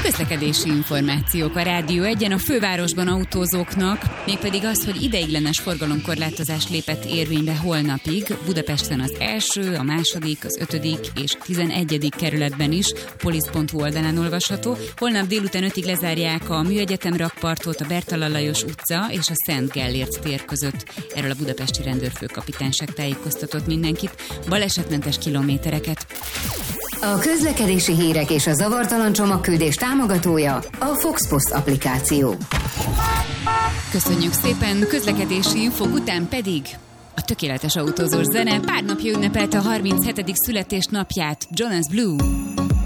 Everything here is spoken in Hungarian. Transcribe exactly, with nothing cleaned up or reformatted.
Közlekedési információk a Rádió egyen a fővárosban autózóknak, mégpedig az, hogy ideiglenes forgalomkorlátozás lépett érvénybe holnapig, Budapesten az első, a második, az ötödik és tizenegyedik kerületben is, polisz pont hu oldalán olvasható. Holnap délután ötig lezárják a Műegyetem rakpartot, a Bertalan Lajos utca és a Szent Gellért tér között. Erről a budapesti rendőrfőkapitányság tájékoztatott mindenkit. Balesetmentes kilométereket. A közlekedési hírek és a zavartalan csomagküldés támogatója a Foxpost applikáció. Köszönjük szépen, közlekedési infók után pedig a tökéletes autózós zene. Pár napja ünnepelte a harminchetedik születésnapját, Jonas Blue.